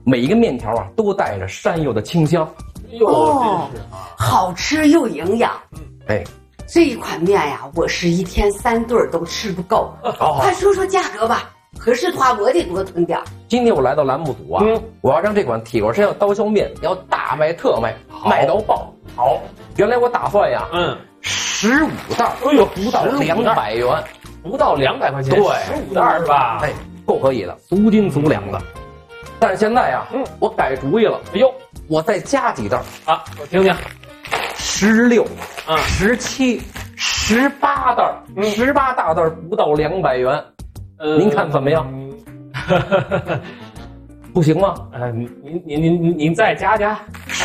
每一个面条啊都带着山药的清香。 哦，好吃又营养。 哎， 这一款面呀，我是一天3顿都吃不够。快说说价格吧，合适的话我得多囤点。 今天我来到栏目组啊，我要让这款铁锅山药刀削面要大卖特卖，卖到爆。 好， 原来我打算呀，15袋， 哎呦， 不到200元， 不到200块钱， 对 ，15袋是吧？ 哎，够可以的，足斤足两的。但是现在呀，我改主意了， 哎呦， 我再加几袋啊，我听听 ，16、17、18袋，18大袋不到200元，您看怎么样？不行吗？ 您再加加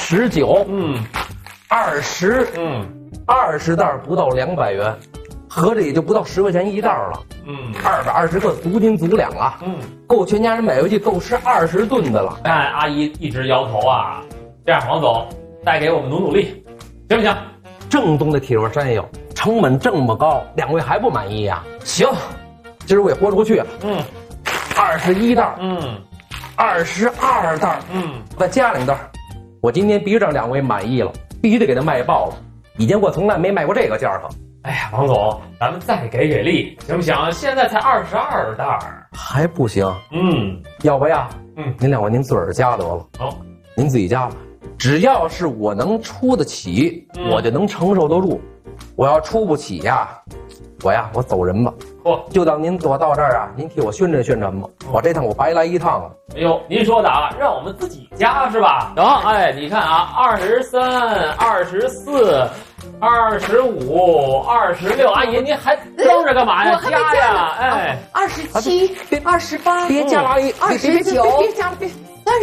，19，20，20袋不到200元，合着也就不到10块钱一袋了。220个足斤足两了。够全家人买回去够吃20顿的了。 看阿姨一直摇头啊，这样黄总再给我们努力，行不行？ 正宗的铁锅山药，成本这么高，2位还不满意呀？行，今儿我也豁出去。21袋，22袋，再加2袋，我今天必须让2位满意了，必须得给他卖爆了。以前我从来没卖过这个价格。 哎呀，王总，咱们再给力，行不行？现在才22袋， 还不行。要不呀，您2位您自个儿加得了。 好， 您自己加吧。只要是我能出得起，我就能承受得住。我要出不起呀，我走人吧。就当您我到这儿啊，您替我宣传宣传吧。我这趟我白来一趟了。 哎呦，您说的啊，让我们自己加是吧？行，哎，你看啊，23、24、25、26，阿姨您还争着干嘛呀？加呀，哎 ，27、28， 别加了，阿姨 ，29， 别加了，别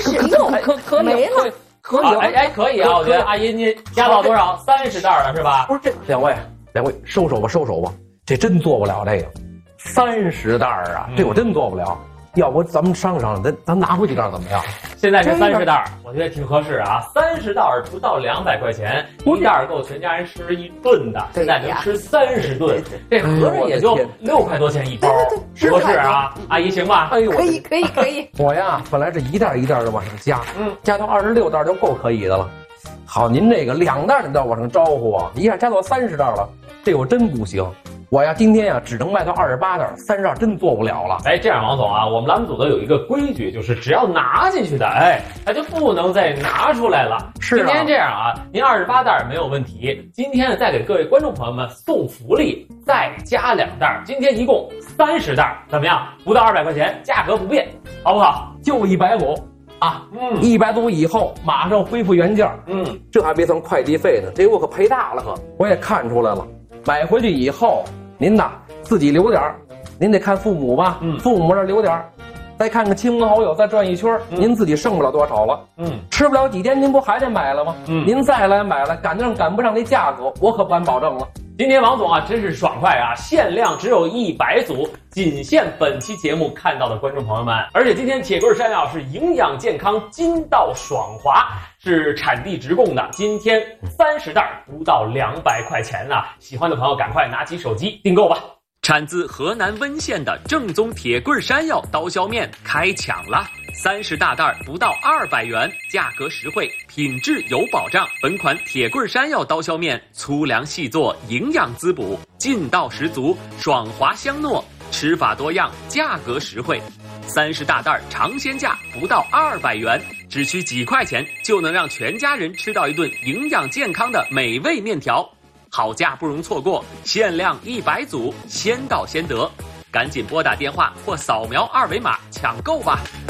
36， 可没了。 可以， 哎，可以啊！我觉得阿姨您加到多少？30袋了是吧？ 不是这2位收手吧，这真做不了这个30袋啊，这我真做不了。要不咱们商量，咱拿回几袋怎么样？ 现在是30袋，我觉得挺合适啊。30袋不到200块钱，一袋够全家人吃1顿的，现在能吃30顿，这合着也就6块多钱一包，合适啊？阿姨行吧？ 哎呦，可以。 我呀，本来是一袋一袋的往上加，加到26袋就够可以的了。好，您这个2袋你都要往上招呼啊，一下加到30袋了，这我真不行。我呀，今天呀只能卖到28袋，30袋真做不了了。 哎，这样王总啊，我们栏目组的有一个规矩，就是只要拿进去的，哎，它就不能再拿出来了。 是啊。 今天这样啊，您28袋没有问题。今天呢，再给各位观众朋友们送福利，再加2袋，今天一共30袋，怎么样？不到200块钱，价格不变，好不好？ 就150啊，100组以后马上恢复原价。这还没算快递费呢，这我可赔大了可。我也看出来了。买回去以后，您呐自己留点儿，您得看父母吧，父母这留点儿，再看看亲朋好友，再转一圈，您自己剩不了多少了，吃不了几天，您不还得买了吗？您再来买了，赶不上那价格，我可不敢保证了。 今天王总啊，真是爽快啊！限量只有100组，仅限本期节目看到的观众朋友们。而且今天铁棍山药是营养健康、筋道爽滑，是产地直供的。今天30袋不到200块钱呢，喜欢的朋友赶快拿起手机订购吧。产自河南温县的正宗铁棍山药刀削面开抢了，30大袋不到200元，价格实惠，品质有保障。本款铁棍山药刀削面粗粮细做，营养滋补，劲道十足，爽滑香糯，吃法多样，价格实惠。30大袋尝鲜价不到200元，只需几块钱就能让全家人吃到一顿营养健康的美味面条。好价不容错过，限量100组，先到先得，赶紧拨打电话或扫描2维码抢购吧。